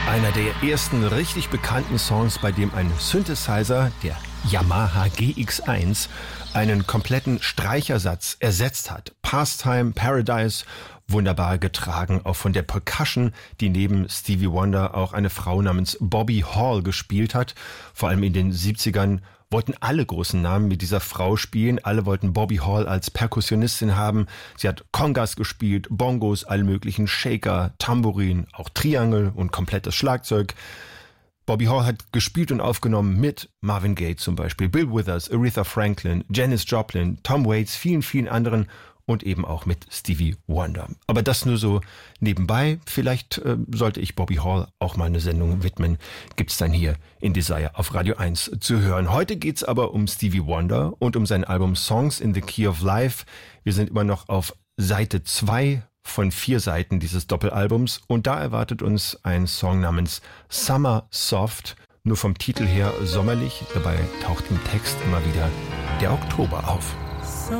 Einer der ersten richtig bekannten Songs, bei dem ein Synthesizer, der Yamaha GX1, einen kompletten Streichersatz ersetzt hat. Pastime, Paradise, wunderbar getragen, auch von der Percussion, die neben Stevie Wonder auch eine Frau namens Bobby Hall gespielt hat. Vor allem in den 70ern wollten alle großen Namen mit dieser Frau spielen. Alle wollten Bobby Hall als Perkussionistin haben. Sie hat Congas gespielt, Bongos, alle möglichen Shaker, Tambourin, auch Triangel und komplettes Schlagzeug. Bobby Hall hat gespielt und aufgenommen mit Marvin Gaye zum Beispiel, Bill Withers, Aretha Franklin, Janis Joplin, Tom Waits, vielen, vielen anderen und eben auch mit Stevie Wonder. Aber das nur so nebenbei. Vielleicht sollte ich Bobby Hall auch mal eine Sendung widmen. Gibt's dann hier in Desire auf Radio 1 zu hören. Heute geht's aber um Stevie Wonder und um sein Album Songs in the Key of Life. Wir sind immer noch auf Seite 2 von 4 Seiten dieses Doppelalbums und da erwartet uns ein Song namens Summer Soft. Nur vom Titel her sommerlich, dabei taucht im Text immer wieder der Oktober auf.